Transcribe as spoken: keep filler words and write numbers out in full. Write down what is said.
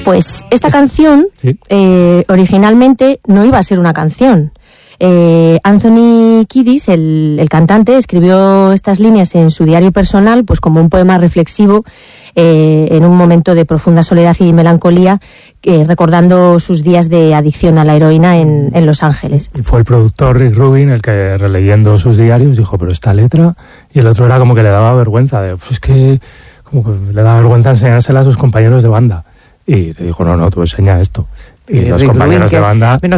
Pues esta canción ¿Sí? eh, originalmente no iba a ser una canción. Eh, Anthony Kiedis, el, el cantante, escribió estas líneas en su diario personal, pues como un poema reflexivo eh, en un momento de profunda soledad y melancolía, eh, recordando sus días de adicción a la heroína en, en Los Ángeles. Y fue el productor Rick Rubin el que, releyendo sus diarios, dijo, pero esta letra, y el otro era como que le daba vergüenza, de, pues es que como que le daba vergüenza enseñársela a sus compañeros de banda. Y le dijo, no, no, tú enseña esto. Y, y los Rick compañeros Rubin, de banda...